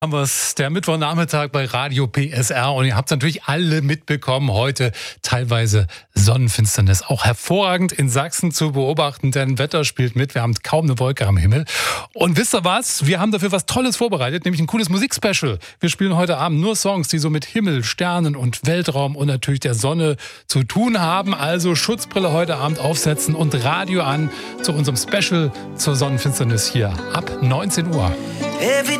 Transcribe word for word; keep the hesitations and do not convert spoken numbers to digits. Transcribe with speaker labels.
Speaker 1: Haben wir es, der Mittwochnachmittag bei Radio P S R, und ihr habt es natürlich alle mitbekommen, heute teilweise Sonnenfinsternis. Auch hervorragend in Sachsen zu beobachten, denn Wetter spielt mit, wir haben kaum eine Wolke am Himmel. Und wisst ihr was, wir haben dafür was Tolles vorbereitet, nämlich ein cooles Musikspecial. Wir spielen heute Abend nur Songs, die so mit Himmel, Sternen und Weltraum und natürlich der Sonne zu tun haben. Also Schutzbrille heute Abend aufsetzen und Radio an zu unserem Special zur Sonnenfinsternis hier ab neunzehn Uhr.